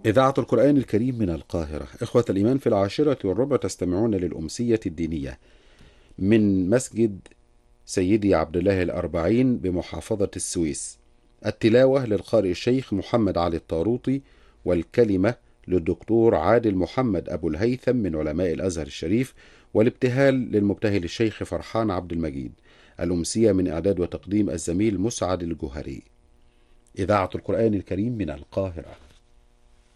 إذاعة القرآن الكريم من القاهرة. إخوة الإيمان، في 10:15 تستمعون للأمسية الدينية من مسجد سيدي عبد الله الأربعين بمحافظة السويس. التلاوة للقارئ الشيخ محمد علي الطاروطي، والكلمة للدكتور عادل محمد أبو الهيثم من علماء الأزهر الشريف، والابتهال للمبتهل الشيخ فرحان عبد المجيد. الأمسية من إعداد وتقديم الزميل مسعد الجهري. إذاعة القرآن الكريم من القاهرة.